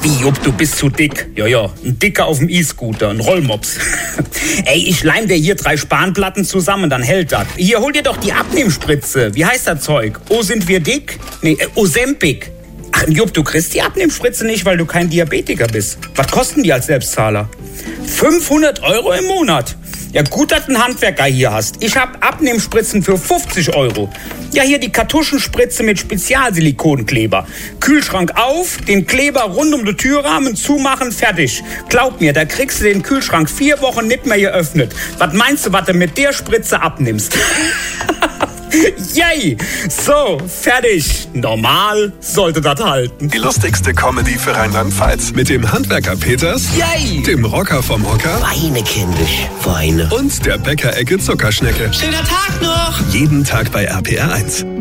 Wie, Jupp, du bist zu dick. Ja, ein Dicker auf dem E-Scooter, ein Rollmops. Ey, ich leim dir hier 3 Spanplatten zusammen, dann hält das. Hier, hol dir doch die Abnehmspritze. Wie heißt das Zeug? Oh, sind wir dick? Nee, Ozempic. Ach, Jupp, du kriegst die Abnehmspritze nicht, weil du kein Diabetiker bist. Was kosten die als Selbstzahler? 500 € im Monat. Ja, gut, dass du einen Handwerker hier hast. Ich hab Abnehmspritzen für 50 €. Ja, hier die Kartuschenspritze mit Spezialsilikonkleber. Kühlschrank auf, den Kleber rund um den Türrahmen zumachen, fertig. Glaub mir, da kriegst du den Kühlschrank 4 Wochen nicht mehr geöffnet. Was meinst du, was du mit der Spritze abnimmst? Yay! So, fertig. Normal sollte das halten. Die lustigste Comedy für Rheinland-Pfalz. Mit dem Handwerker Peters, Yay! dem Rocker vom Hocker Weine, kindisch, Weine. und der Bäckerecke Zuckerschnecke. Schöner Tag noch! Jeden Tag bei RPR 1.